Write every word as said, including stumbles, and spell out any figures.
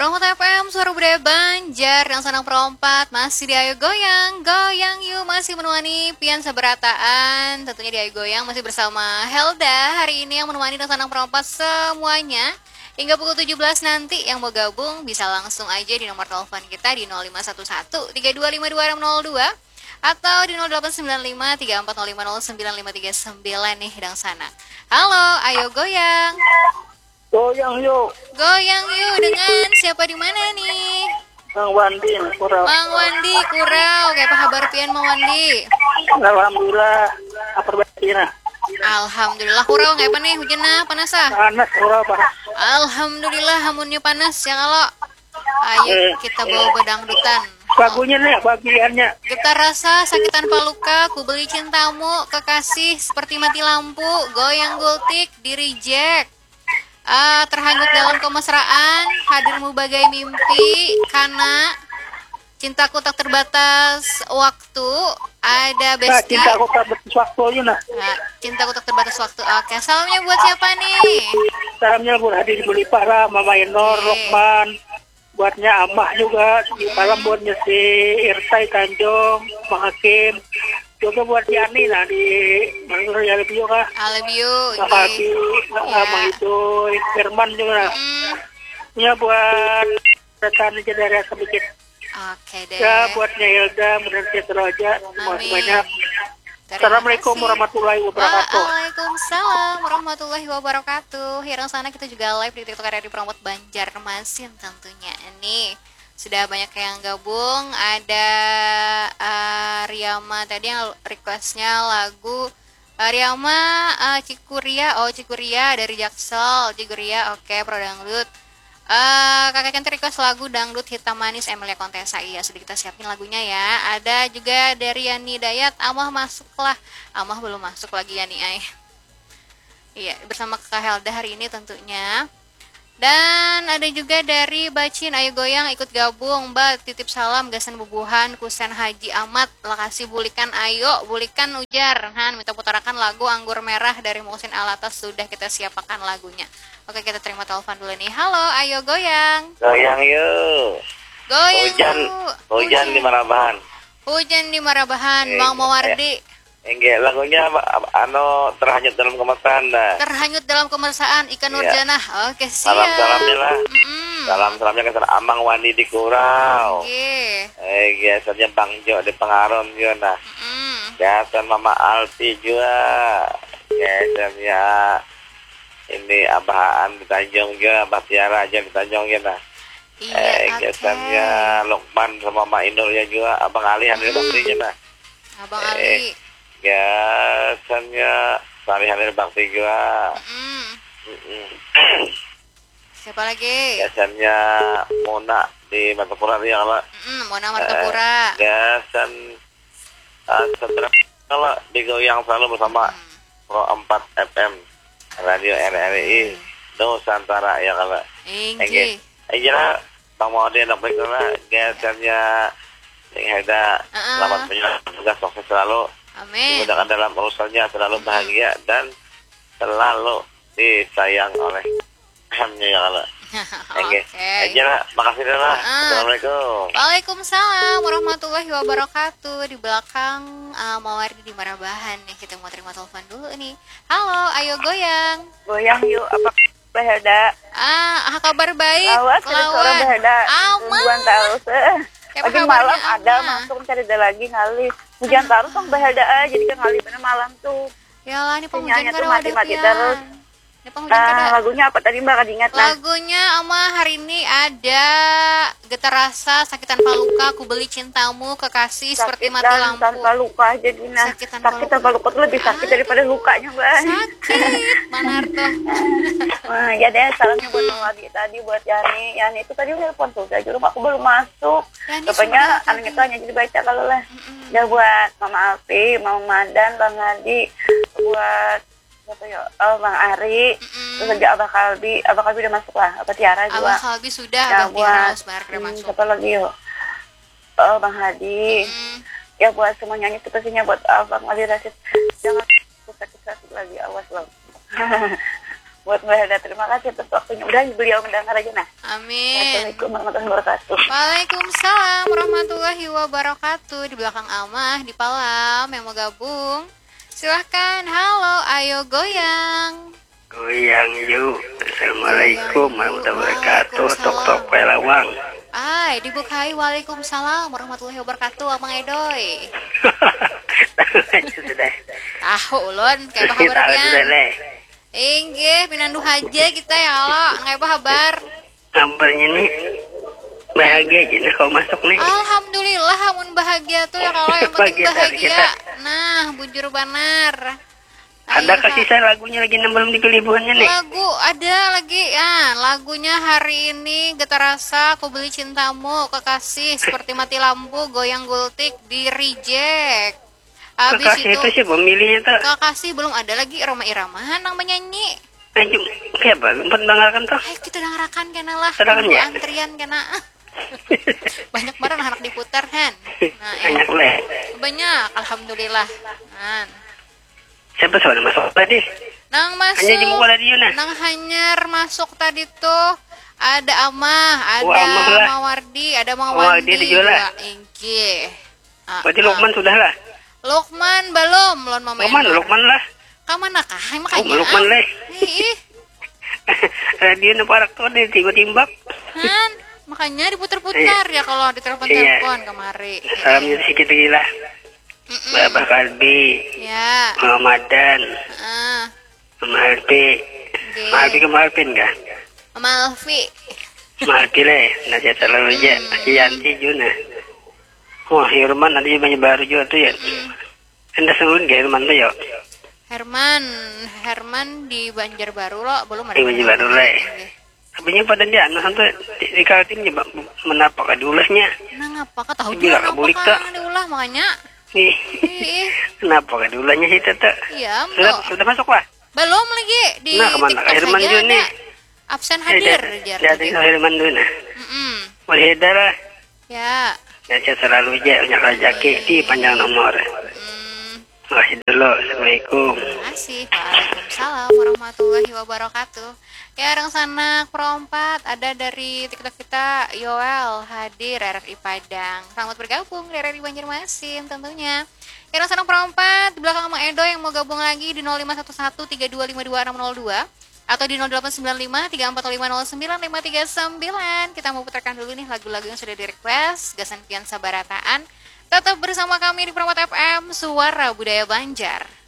Promote F M, suara budaya Banjar yang senang perompat. Masih di Ayo Goyang, goyang yuk. Masih menemani pian seberataan. Tentunya di Ayo Goyang masih bersama Helda. Hari ini yang menemani dan senang perompat semuanya hingga pukul tujuh belas nanti. Yang mau gabung bisa langsung aja di nomor telepon kita di nol lima satu satu tiga dua lima dua enam nol dua atau di nol delapan sembilan lima tiga empat nol lima nol sembilan lima tiga sembilan nih sedang sana. Halo, Ayo Goyang. Goyang yuk. Goyang yuk dengan siapa di mana nih? Mang Wandi, Kurau. Mang Wandi, Kurau. Kayak apa kabar pian Mang Wandi? Alhamdulillah, apa perbaiknya? Alhamdulillah Kurau nggak apa nih hujannya panas ah? Panas, Kurau panas. Alhamdulillah hamunnya panas ya kalau. Ayo kita bawa bedangdutan. Lagunya nih, bagiannya. Getar rasa, sakit tanpa luka, ku beli cintamu, kekasih seperti mati lampu, goyang gultik, di reject. Ah, terhanyut dalam kemesraan, hadirmu bagai mimpi, karena cintaku tak terbatas waktu, ada Nah, besti. cinta aku tak betul waktunya nah. Nah, cintaku tak terbatas waktu. Oke, salamnya buat siapa nih? Salamnya buat Hadi Beli Para, Mama Enor, Oke. Rokman, buatnya Amah juga, salam buatnya si Irtai Tanjung, Mang Hakim, juga buat Yani nah di Manur ya lebih juga. I love you. Mang Hakim, Mang itu Firman juga. Hmm, Ya buat rekan aja dari sedikit. Oke deh. Ya buatnya Hilda, mudah sejahtera aja. Terima kasih Amin. banyak. Terima Assalamualaikum kasih. warahmatullahi wabarakatuh. Waalaikumsalam warahmatullahi wabarakatuh. Hirang sana kita juga live di TikTok area di Promote Banjarmasin tentunya. Ini sudah banyak yang gabung. Ada uh, Riyama tadi yang requestnya lagu uh, Riyama uh, Cikuria. Oh Cikuria dari Jaksel. Cikuria oke Pro Dangdut. Uh, kakak Kenti request lagu Dangdut Hitam Manis Emilia Contessa. Iya sudah kita siapin lagunya ya. Ada juga dari Yani Dayat, Amah masuklah. Amah belum masuk lagi Yani ay. Iya bersama kakak Helda hari ini tentunya. Dan ada juga dari Bacin Ayo Goyang ikut gabung. Mbak titip salam gasan bubuhan Kusen Haji Ahmad. Lokasi bulikan ayo bulikan ujar. Han minta putarakan lagu Anggur Merah dari Muhsin Alatas. Sudah kita siapkan lagunya. Oke kita terima telepon dulu nih. Halo Ayo Goyang. Goyang yuk. Goyang Hujan, yuk. hujan di Marabahan. Hujan di Marabahan. Eh, Bang Mawardi. Enggak, lagunya apa- apa- anu terhanyut dalam kemesraan dah. Terhanyut dalam kemesraan Ikan Iya. Nurjanah. Oke siap. Salam salamnya lah. Mm-mm. Salam salamnya ke sana Amang Wandi di Kurau. Oke. Eh, biasanya Bang Jo di Pengaron juga nah. Mm-mm. Biasa Mama Alfi juga. Biasanya ini Abahan di Tanjung juga, Abah Tiara aja di Tanjung juga nah. Iya, Eh, oke. biasanya Lukman sama Mama Inur ya juga, Abang Ali Hanil Bakti nah. Abang Eh, Ali. Biasanya Sari Hanil Bakti juga. Mm. Mm-mm. Siapa lagi? Biasanya Mona di Martapura ya kalau Mm, Mona Martapura. biasan uh, setelah kalau digoyang selalu bersama Pro empat F M Radio R R I Nusantara ya kalau Inggi. aja Bang Maudi anak berikutnya biasanya yang ada Uh-uh. selamat menjalankan tugas sukses selalu Amin. dimudahkan dalam urusannya selalu bahagia dan selalu disayang oleh Hamnya ya kalau Oke. aja makasih dah lah. Uh-uh. Assalamualaikum. Waalaikumsalam warahmatullahi wabarakatuh. Di belakang uh, Mawardi di Marabahan nih. Kita mau terima telepon dulu nih. Halo, Ayo Goyang. Goyang yuk, apa kabar Helda? Ah, ah, kabar baik. Awas ada suara Helda. Aman. Hujan terus. eh. Kayak Lagi kabarnya malam ada Ama? masuk cari ada lagi ngali. Hujan terus dong Helda ah, jadi kan ngali bener malam tuh. Yalah, ini penghujan Sinyalnya tuh kada mati-mati wadah terus. pian. Ini penghujan kada. Nah, lagunya apa tadi Mbak ingat nah? Lagunya Ama hari ini ada Getar Rasa, Sakit Tanpa Luka, Ku Beli Cintamu, Kekasih Seperti Sakit Mati dan Lampu. tanpa luka jadi nah. Sakit tanpa Sakit luka. tanpa luka tuh lebih sakit daripada lukanya Mbak. Sakit, benar tuh. Nah, ya deh salamnya buat Bang Wadi tadi buat Yani. Yani itu tadi udah telepon sudah, rumah aku belum masuk. Yani Rupanya sudah anak tadi. itu hanya jadi baca kalau lah. Ya buat Mama Alfi, Mama Madan, Bang Adi, buat siapa ya? Oh, Bang Ari, terus aja Abah Kalbi, Abah Kalbi udah masuk lah, Abah Tiara Abah juga. Kalbi sudah, Ya Abah Tiara buat sebenarnya udah hmm, masuk. siapa lagi yuk? Oh, Bang Hadi. Hmm. Ya buat semua nyanyi itu pastinya buat Abang Ali Rasid. Jangan sakit-sakit lagi, awas loh. buat Mbak Helda. Terima kasih atas waktunya. Udah beliau mendengar aja nah. Amin. Assalamualaikum warahmatullahi wabarakatuh. Waalaikumsalam warahmatullahi wabarakatuh. Di belakang Amah, di Palam yang mau gabung. Silahkan, halo, ayo goyang. Goyang yuk. Assalamualaikum warahmatullahi wabarakatuh. Tok tok pelawang. Ay, dibukai. Waalaikumsalam warahmatullahi wabarakatuh, Amang Edoy. Sudah. Tahu ulun, kayak apa Sudah kabarnya? deh. Inggih, pinandu aja kita ya Allah, kayak apa kabar? Kabarnya nih bahagia jadi kalau masuk nih. Alhamdulillah, amun bahagia tuh ya kalau yang penting Bahagia, bahagia. kita. Nah, bujur banar. Ada Ayo, kasih Kak. saya lagunya lagi belum dikelibuhannya nih. Lagu ada lagi ya, lagunya hari ini Getar Rasa, Aku Beli Cintamu, Kekasih, Seperti Mati Lampu, Goyang Gultik, di reject. Habis Kekasih itu itu sih pemilihnya tuh. Kekasih belum ada lagi, Roma Irama nang menyanyi. Anjing, kayak apa? Empat dengarkan tuh. Ayo kita dengarakan kena lah, Sedangkan tunggu ya? antrian kena. Banyak barang anak diputar kan. Nah, ya. Banyak leh. Banyak, alhamdulillah. Nah. Siapa soalnya masuk tadi? Nang masuk. Hanya di muka radio nah. Nang hanyar masuk tadi tuh ada Amah, ada Wah, Amah lah. Mawardi, ada Mang Wah, Wandi. dia dijual lah. Inggih. Ah, Berarti ah. Lukman sudah lah. Lukman belum, lon mama. Lukman, Endor. Lukman lah. Kamana kah? Oh, Makanya. Lukman leh. Ih, Radio nu parak tuh ada tiba-tiba. Han, makanya diputar-putar ya kalau ditelepon-telepon kemari. Salamnya sedikit lagi lah. Mm-mm. Bapak Kalbi, Ya. Muhammadan, Ah, Mama Alpi. Oke. Mama Alpi ke Mama Alpin kah? Mama Alfi. Mama Alpi leh. Najat selalu aja. Si Yanti Juna. Wah, Herman nanti banyak baru juga tuh ya. Anda sebelum ke Herman tuh ya. Herman, Herman di Banjarbaru lo belum ada. Di Banjarbaru, Le. Oke. Tapi pada dia, nah sampai di, di kaltim coba menapa ke diulasnya. Nah ngapa kah tahu Bila juga kabulik ngapa tak? kah diulah makanya. Nih, Ih, kenapa ke diulasnya sih teteh? iya, Sudah, Mbak. sudah masuk lah. Belum lagi di Nah, kemana? TikTok Herman saja juga ada. nih. Absen hadir jar. Dia ada Herman dulu nah. Mm-mm. Boleh hedar lah. Ya. Najat selalu aja, banyak rezeki di panjang nomor. Hmm, Makasih dulu. Assalamualaikum. terima kasih. Waalaikumsalam warahmatullahi wabarakatuh. Ya, orang sanak perompat ada dari TikTok kita Yoel hadir R R I Padang. Selamat bergabung di R R I Banjarmasin tentunya. Ya, orang sanak perompat di belakang Mang Edo yang mau gabung lagi di nol lima satu satu tiga dua lima dua enam nol dua atau di nol delapan sembilan lima tiga empat lima nol sembilan lima tiga sembilan. Kita mau putarkan dulu nih lagu-lagu yang sudah di request. Gasan Pian Sabarataan. Tetap bersama kami di Promot F M Suara Budaya Banjar.